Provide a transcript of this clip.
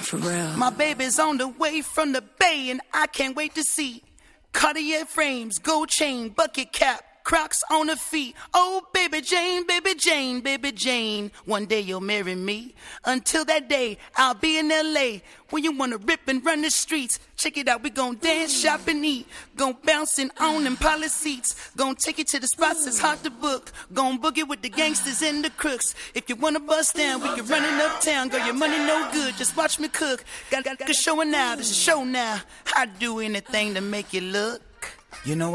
For real. My baby's on the way from the Bay, and I can't wait to see Cartier frames, gold chain, bucket cap, Crocs on her feet. Oh, baby Jane, baby Jane, baby Jane. One day you'll marry me. Until that day, I'll be in L.A. when you wanna rip and run the streets. Check it out, we gon' dance, shop, and eat. Gon' bouncing on them pilot seats. Gon' take you to the spots that's hard to book. Gon' boogie with the gangsters and the crooks. If you wanna bust down, we can run it uptown. Girl, your money no good, just watch me cook. Got a show now, this is a show now. I do anything to make you look. You know